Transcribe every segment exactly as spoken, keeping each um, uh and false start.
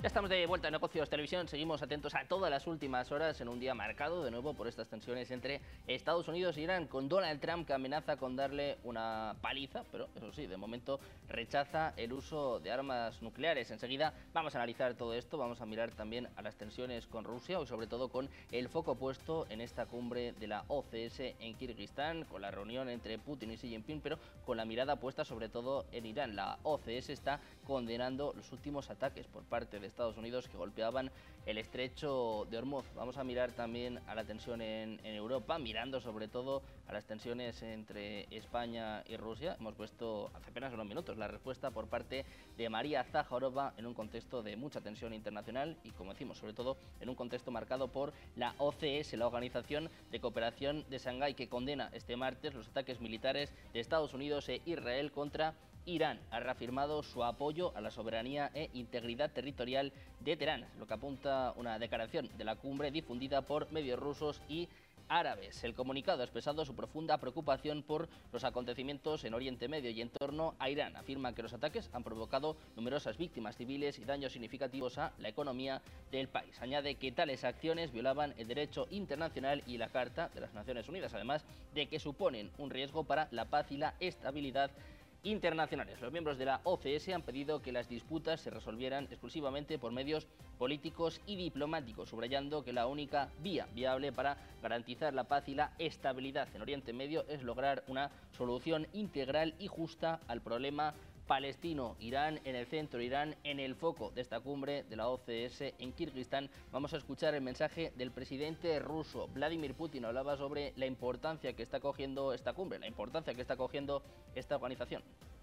Ya estamos de vuelta en Negocios Televisión, seguimos atentos a todas las últimas horas en un día marcado de nuevo por estas tensiones entre Estados Unidos e Irán, con Donald Trump que amenaza con darle una paliza, pero eso sí, de momento rechaza el uso de armas nucleares. Enseguida vamos a analizar todo esto, vamos a mirar también a las tensiones con Rusia y sobre todo con el foco puesto en esta cumbre de la O C S en Kirguistán, con la reunión entre Putin y Xi Jinping, pero con la mirada puesta sobre todo en Irán. La O C S está condenando los últimos ataques por parte de Estados Unidos que golpeaban el estrecho de Hormuz. Vamos a mirar también a la tensión en, en Europa, mirando sobre todo a las tensiones entre España y Rusia. Hemos puesto hace apenas unos minutos la respuesta por parte de María Zaharova en un contexto de mucha tensión internacional y, como decimos, sobre todo en un contexto marcado por la O C S, la Organización de Cooperación de Shanghái, que condena este martes los ataques militares de Estados Unidos e Israel contra Irán. Ha reafirmado su apoyo a la soberanía e integridad territorial de Teherán, lo que apunta una declaración de la cumbre difundida por medios rusos y árabes. El comunicado ha expresado su profunda preocupación por los acontecimientos en Oriente Medio y en torno a Irán. Afirma que los ataques han provocado numerosas víctimas civiles y daños significativos a la economía del país. Añade que tales acciones violaban el derecho internacional y la Carta de las Naciones Unidas, además de que suponen un riesgo para la paz y la estabilidad internacionales. Los miembros de la O C S han pedido que las disputas se resolvieran exclusivamente por medios políticos y diplomáticos, subrayando que la única vía viable para garantizar la paz y la estabilidad en Oriente Medio es lograr una solución integral y justa al problema palestino. Irán en el centro, Irán en el foco de esta cumbre de la O C S en Kirguistán. Vamos a escuchar el mensaje del presidente ruso, Vladimir Putin. Hablaba sobre la importancia que está cogiendo esta cumbre, la importancia que está cogiendo esta organización.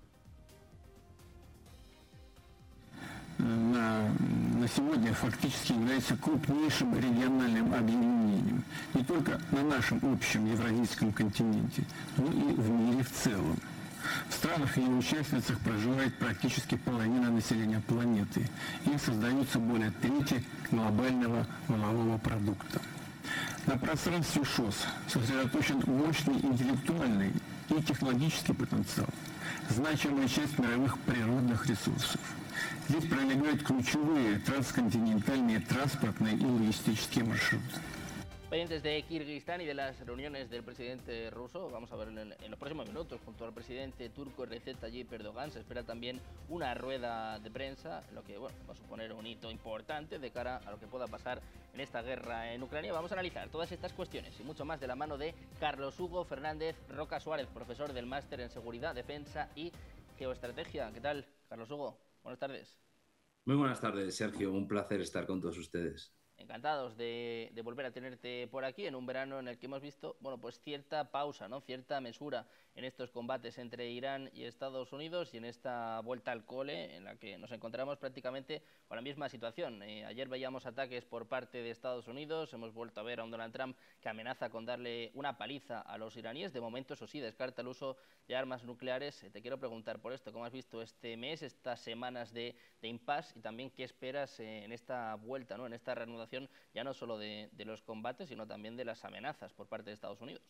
На, на сегодня фактически является крупнейшим региональным объединением не только на нашем общем евразийском континенте, но и в мире в целом. В странах и участницах проживает практически половина населения планеты и создается более трети глобального валового продукта. На пространстве ШОС сосредоточен мощный интеллектуальный и технологический потенциал, значимая часть мировых природных ресурсов. Здесь пролегают ключевые трансконтинентальные транспортные и логистические маршруты. Pendientes de Kirguistán y de las reuniones del presidente ruso, vamos a ver en, en los próximos minutos, junto al presidente turco Recep Tayyip Erdogan, se espera también una rueda de prensa, lo que bueno, va a suponer un hito importante de cara a lo que pueda pasar en esta guerra en Ucrania. Vamos a analizar todas estas cuestiones y mucho más de la mano de Carlos Hugo Fernández Roca Suárez, profesor del Máster en Seguridad, Defensa y Geoestrategia. ¿Qué tal, Carlos Hugo? Buenas tardes. Muy buenas tardes, Sergio. Un placer estar con todos ustedes. Encantados de, de volver a tenerte por aquí en un verano en el que hemos visto, bueno, pues cierta pausa, ¿no? Cierta mesura en estos combates entre Irán y Estados Unidos y en esta vuelta al cole en la que nos encontramos prácticamente con la misma situación. Eh, ayer veíamos ataques por parte de Estados Unidos, hemos vuelto a ver a un Donald Trump que amenaza con darle una paliza a los iraníes. De momento, eso sí, descarta el uso de armas nucleares. Eh, te quiero preguntar por esto, ¿cómo has visto este mes, estas semanas de, de impasse y también qué esperas eh, en esta vuelta, ¿no? En esta reanudación ya no solo de, de los combates, sino también de las amenazas por parte de Estados Unidos?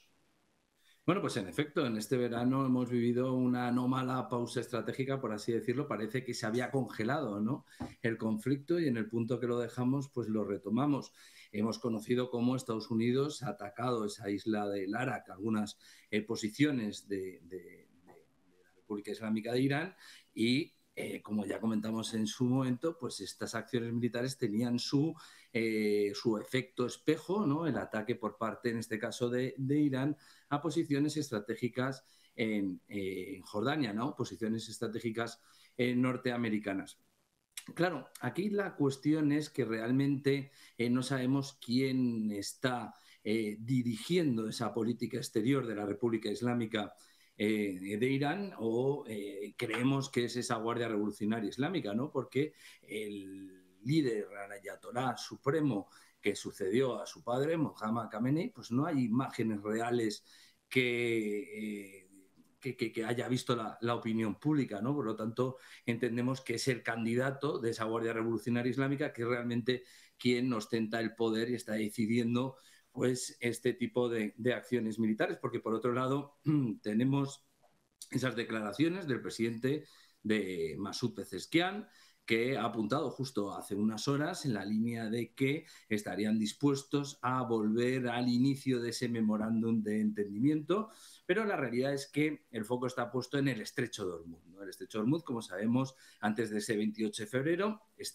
Bueno, pues en efecto, en este verano hemos vivido una anómala pausa estratégica, por así decirlo. Parece que se había congelado, ¿no?, el conflicto y en el punto que lo dejamos, pues lo retomamos. Hemos conocido cómo Estados Unidos ha atacado esa isla del Arak, algunas eh, posiciones de, de, de, de la República Islámica de Irán y Eh, como ya comentamos en su momento, pues estas acciones militares tenían su, eh, su efecto espejo, ¿no?, el ataque por parte, en este caso, de, de Irán a posiciones estratégicas en, eh, en Jordania, ¿no?, posiciones estratégicas eh, norteamericanas. Claro, aquí la cuestión es que realmente eh, no sabemos quién está eh, dirigiendo esa política exterior de la República Islámica Eh, de Irán o eh, creemos que es esa Guardia Revolucionaria Islámica, ¿no? Porque el líder, el ayatolá supremo que sucedió a su padre, Mohammad Khamenei, pues no hay imágenes reales que, eh, que, que, que haya visto la, la opinión pública, ¿no? Por lo tanto, entendemos que es el candidato de esa Guardia Revolucionaria Islámica que es realmente quien ostenta el poder y está decidiendo pues este tipo de, de acciones militares, porque por otro lado tenemos esas declaraciones del presidente de Masoud Pezeshkian, que ha apuntado justo hace unas horas en la línea de que estarían dispuestos a volver al inicio de ese memorándum de entendimiento, pero la realidad es que el foco está puesto en el estrecho de Hormuz, ¿no? El estrecho de Hormuz, como sabemos, antes de ese veintiocho de febrero, está